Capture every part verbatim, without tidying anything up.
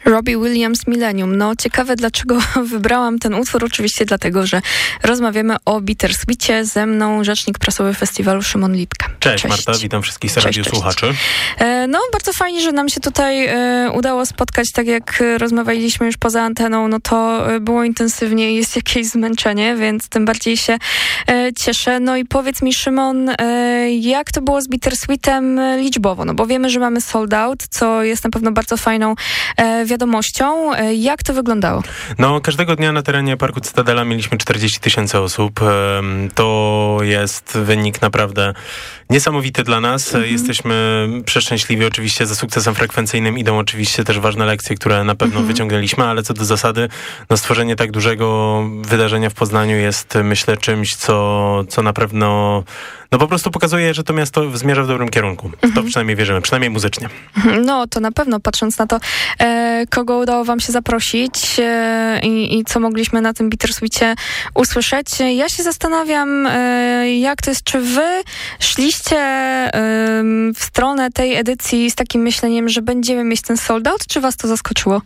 Robbie Williams, Millennium. No ciekawe, dlaczego wybrałam ten utwór. Oczywiście dlatego, że rozmawiamy o Bittersweetie. Ze mną rzecznik prasowy festiwalu Szymon Litka. Cześć, cześć. Marta, witam wszystkich radiosłuchaczy. E, no bardzo fajnie, że nam się tutaj e, udało spotkać, tak jak rozmawialiśmy już poza anteną, no to było intensywnie i jest jakieś zmęczenie, więc tym bardziej się e, cieszę. No i powiedz mi, Szymon, e, jak to było z Bittersweetem liczbowo? No bo wiemy, że mamy sold out, co jest na pewno bardzo fajną e, wiadomością. E, jak to wyglądało? No każdego dnia na terenie Parku Cytadela mieliśmy czterdzieści tysięcy osób. E, to jest wynik naprawdę niesamowity dla nas. Mhm. Jesteśmy przeszczęśliwi oczywiście ze sukcesem frekwencyjnym. Idą oczywiście też ważne lekcje, które na pewno mhm. wyciągnęliśmy, ale co do zasady, no stworzenie tak dużego wydarzenia w Poznaniu jest, myślę, czymś, co, co na pewno no po prostu pokazuje, że to miasto zmierza w dobrym kierunku. W to przynajmniej wierzymy, przynajmniej muzycznie. No to na pewno, patrząc na to, e, kogo udało wam się zaprosić e, i, i co mogliśmy na tym Bittersweetie usłyszeć. Ja się zastanawiam, e, jak to jest, czy wy szliście e, w stronę tej edycji z takim myśleniem, że będziemy mieć ten sold out, czy was to zaskoczyło?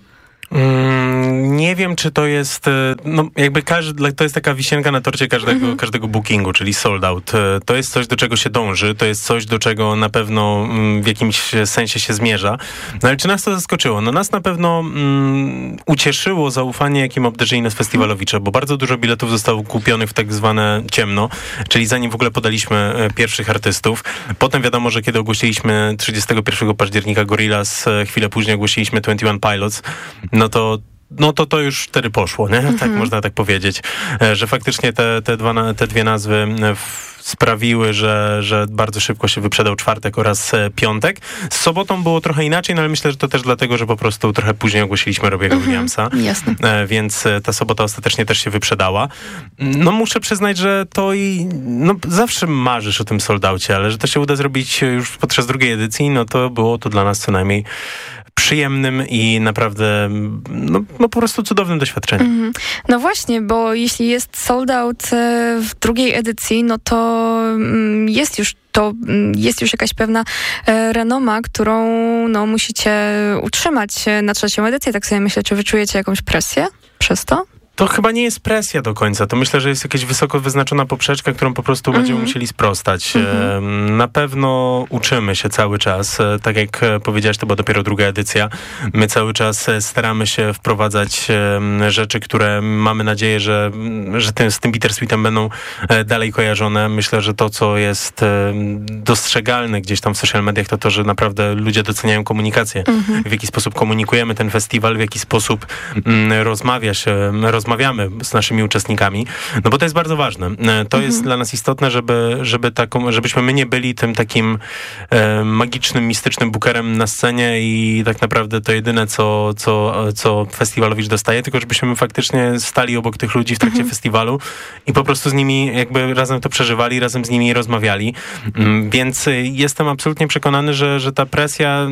Mm, nie wiem, czy to jest, no jakby każdy, to jest taka wisienka na torcie każdego, mm-hmm. każdego bookingu, czyli sold out. To jest coś, do czego się dąży, to jest coś, do czego na pewno w jakimś sensie się zmierza. No ale czy nas to zaskoczyło? No nas na pewno um, ucieszyło zaufanie, jakim obdarzyli nas festiwalowicze, bo bardzo dużo biletów zostało kupionych w tak zwane ciemno, czyli zanim w ogóle podaliśmy pierwszych artystów. Potem wiadomo, że kiedy ogłosiliśmy trzydziestego pierwszego października Gorillaz, chwilę później ogłosiliśmy dwadzieścia jeden Pilots, no to no to to już wtedy poszło, nie? Tak mhm. można tak powiedzieć, że faktycznie te, te, dwa, te dwie nazwy w, sprawiły, że, że bardzo szybko się wyprzedał czwartek oraz piątek. Z sobotą było trochę inaczej, no ale myślę, że to też dlatego, że po prostu trochę później ogłosiliśmy Robiego mhm. Williamsa. Jasne. Więc ta sobota ostatecznie też się wyprzedała. No muszę przyznać, że to i no zawsze marzysz o tym soldaucie, ale że to się uda zrobić już podczas drugiej edycji, no to było to dla nas co najmniej przyjemnym i naprawdę no, no po prostu cudownym doświadczeniem. Mm-hmm. No właśnie, bo jeśli jest sold out w drugiej edycji, no to jest już to jest już jakaś pewna renoma, którą no, musicie utrzymać na trzecią edycję. Tak sobie myślę, czy wyczujecie jakąś presję przez to? To chyba nie jest presja do końca. To myślę, że jest jakaś wysoko wyznaczona poprzeczka, którą po prostu mm-hmm. będziemy musieli sprostać. Mm-hmm. Na pewno uczymy się cały czas. Tak jak powiedziałaś, to była dopiero druga edycja. My cały czas staramy się wprowadzać rzeczy, które mamy nadzieję, że, że tym, z tym Bittersweetem będą dalej kojarzone. Myślę, że to, co jest dostrzegalne gdzieś tam w social mediach, to to, że naprawdę ludzie doceniają komunikację. Mm-hmm. W jaki sposób komunikujemy ten festiwal, w jaki sposób rozmawia się, rozmawiamy z naszymi uczestnikami, no bo to jest bardzo ważne. To mhm. jest dla nas istotne, żeby, żeby taką, żebyśmy my nie byli tym takim e, magicznym, mistycznym bookerem na scenie i tak naprawdę to jedyne, co, co, co festiwalowicz dostaje, tylko żebyśmy faktycznie stali obok tych ludzi w trakcie mhm. festiwalu i po prostu z nimi jakby razem to przeżywali, razem z nimi rozmawiali. Więc jestem absolutnie przekonany, że, że ta presja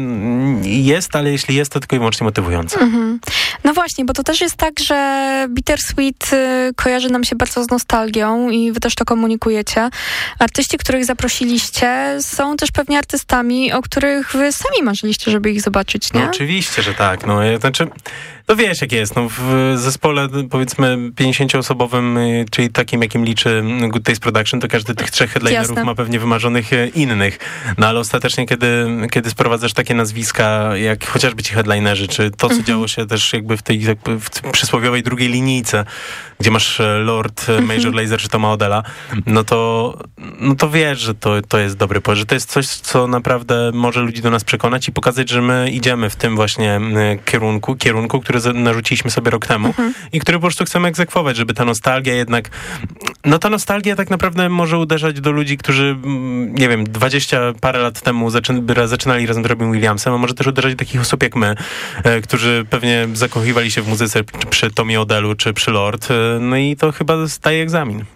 jest, ale jeśli jest, to tylko i wyłącznie motywująca. Mhm. No właśnie, bo to też jest tak, że Bittersweet y, kojarzy nam się bardzo z nostalgią i wy też to komunikujecie. Artyści, których zaprosiliście, są też pewnie artystami, o których wy sami marzyliście, żeby ich zobaczyć, nie? No oczywiście, że tak. No, znaczy, no wiesz jak jest. No, w zespole powiedzmy pięćdziesięcioosobowym, czyli takim jakim liczy Good Taste Production, to każdy tych trzech headlinerów Jasne. ma pewnie wymarzonych innych. No ale ostatecznie, kiedy, kiedy sprowadzasz takie nazwiska, jak chociażby ci headlinerzy, czy to, co mhm. działo się też jakby w tej jakby w przysłowiowej drugiej linijce, gdzie masz Lord, Major Lazer czy Toma Odella, no to, no to wiesz, że to, to jest dobry pomysł, że to jest coś, co naprawdę może ludzi do nas przekonać i pokazać, że my idziemy w tym właśnie kierunku, kierunku, który narzuciliśmy sobie rok temu mhm. i który po prostu chcemy egzekwować, żeby ta nostalgia jednak, no ta nostalgia tak naprawdę może uderzać do ludzi, którzy, nie wiem, dwadzieścia parę lat temu zaczyn- zaczynali razem z Robin Williamsem, a może też uderzać do takich osób jak my, e, którzy pewnie zakochiwali się w muzyce przy Tomie Odellu czy przy Lord, e, no i to chyba staje egzamin. Mhm.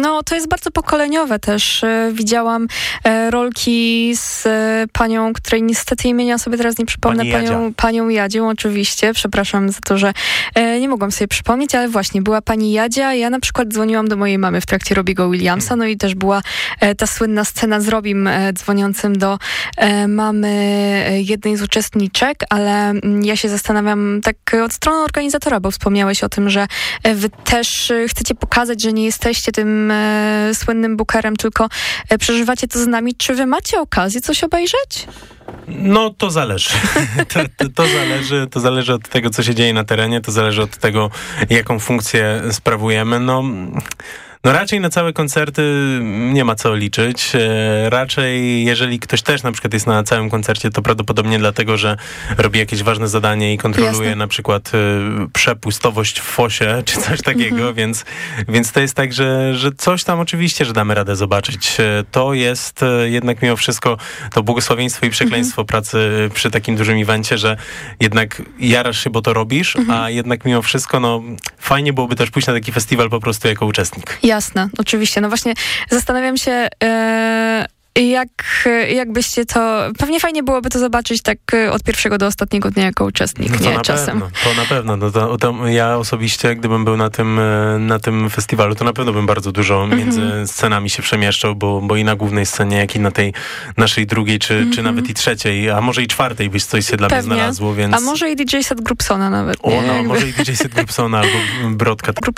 No, to jest bardzo pokoleniowe też. Widziałam rolki z panią, której niestety imienia sobie teraz nie przypomnę, Pani panią, panią Jadzią oczywiście. Przepraszam za to, że nie mogłam sobie przypomnieć, ale właśnie była pani Jadzia. Ja na przykład dzwoniłam do mojej mamy w trakcie Robiego Williamsa, no i też była ta słynna scena z Robim dzwoniącym do mamy jednej z uczestniczek, ale ja się zastanawiam tak od strony organizatora, bo wspomniałeś o tym, że wy też chcecie pokazać, że nie jesteście tym e, słynnym bookerem, tylko e, przeżywacie to z nami. Czy wy macie okazję coś obejrzeć? No, to zależy. to, to, to zależy. To zależy od tego, co się dzieje na terenie, to zależy od tego, jaką funkcję sprawujemy. No... No raczej na całe koncerty nie ma co liczyć. E, raczej jeżeli ktoś też na przykład jest na całym koncercie, to prawdopodobnie dlatego, że robi jakieś ważne zadanie i kontroluje Jasne. na przykład e, przepustowość w fosie, czy coś takiego, mhm. więc, więc to jest tak, że, że coś tam oczywiście, że damy radę zobaczyć. E, to jest e, jednak mimo wszystko to błogosławieństwo i przekleństwo mhm. pracy przy takim dużym evencie, że jednak jarasz się, bo to robisz, mhm. a jednak mimo wszystko, no fajnie byłoby też pójść na taki festiwal po prostu jako uczestnik. Jasne, oczywiście. No właśnie zastanawiam się, e, jak, jak byście to... Pewnie fajnie byłoby to zobaczyć tak od pierwszego do ostatniego dnia jako uczestnik, no to nie? Na Czasem. Pewno, to na pewno. No to, to ja osobiście, gdybym był na tym, na tym festiwalu, to na pewno bym bardzo dużo między mm-hmm. scenami się przemieszczał, bo, bo i na głównej scenie, jak i na tej naszej drugiej, czy, mm-hmm. czy nawet i trzeciej, a może i czwartej byś coś się dla Pewnie. mnie znalazło, więc... A może i D J set Grupsona nawet. O, nie? no, Jakby. może i D J set Grupsona albo Brodka.